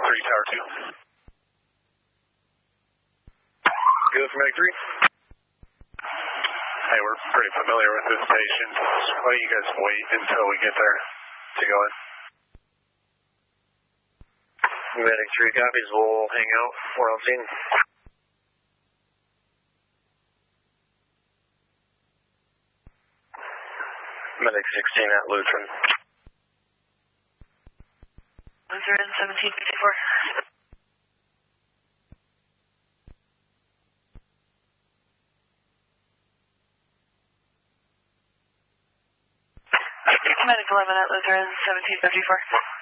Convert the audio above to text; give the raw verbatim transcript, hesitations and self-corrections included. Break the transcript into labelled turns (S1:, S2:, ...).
S1: three, Tower two. Good for Medic three. Hey, we're pretty familiar with this station. Why don't you guys wait until we get there to go in?
S2: Medic three copies. We'll hang out. We're on scene. Medic sixteen at Lutheran.
S3: Lutheran seventeen fifty-four. Medic eleven at Lutheran seventeen fifty-four.